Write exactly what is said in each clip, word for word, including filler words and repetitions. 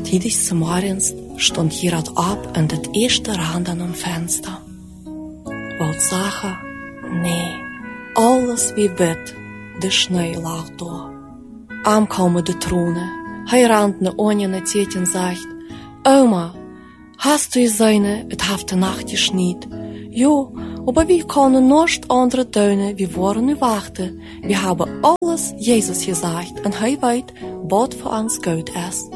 Tidigste morgens stond Gerard op in het eerste raam aan een venster. Wou zeggen, nee, alles wie wit, de sneeuw lag door. Aankomen de tronen, hij rand naar onjen het zetje en zegt, Oma, hast du gesehen, het heeft de nacht geschniet? Jo, aber wir können nicht andere tun, wir wollen nu wachten. Wir haben alles Jesus gesagt und er weet wat für uns gut ist.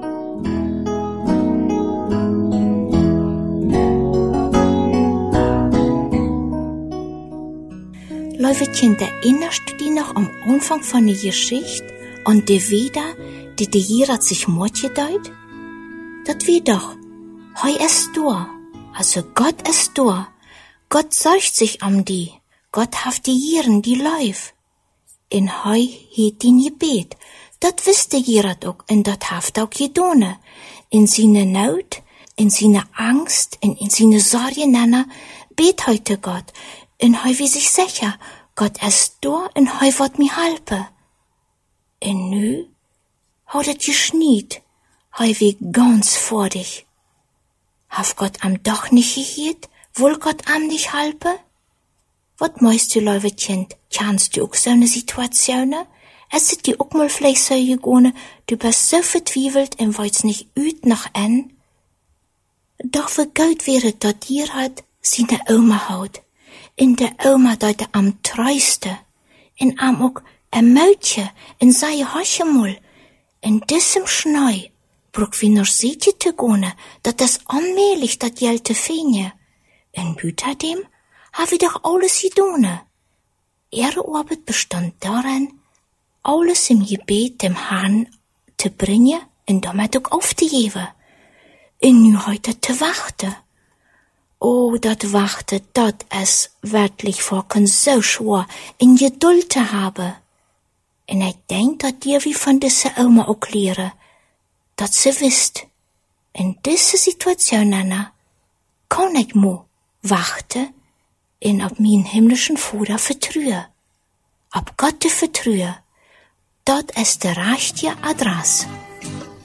Lieve Kind, erinnerst du dich noch am Anfang von der Geschichte an die Wieder, die der Gerard sich mitgeteilt? Das wie doch, hei ist da, also Gott ist da. Gott sorgt sich um die, Gott haft die Jieren, die läuft. In hei het ihn Gebet, dat wiste Gerard auch, en dat haft auch gedone. In seine Not, in seine Angst, in, in seine Sorge, nana, bet heute Gott. En hei wie sich sicher, Gott ist da, en hei wird mir helpen. En nu, hat het geschniet, hei wie ganz vor dich. Haf Gott am doch nicht gehiert? Will Gott am nicht helpen? Wat meist du, lieve Kind, kannst du auch so eine Situation? Es ist dir auch mal vielleicht so gegangen, du bist so vertwiebelt und weil's nicht üt nach en? Doch wie gut wäre, dat dir hat seine Oma haut. In der Oma dat er am treuste. In am auch ein Mädchen, in sei Hosche mal. In diesem Schnee, brauch wie noch sietje zu gehen, dat das allmählich dat Geld fehne. En buitendem habe ich doch alles gedone. Ihre Arbeit bestand darin, alles im Gebet dem Herrn zu bringen und damit auch aufzugeben. Und nu heute zu warten. Oh, dat Warten, dat es wirklich vorkommt so schwer, in Geduld zu haben. Und ich denk, dat dir wie von dieser Oma auch lehren, dat sie wisst, in dieser Situation, Anna, kann ich mo wachten en op mijn himmlischen Vater vertrauen. Op Gott te vertrauen. Dat is de rechte adres.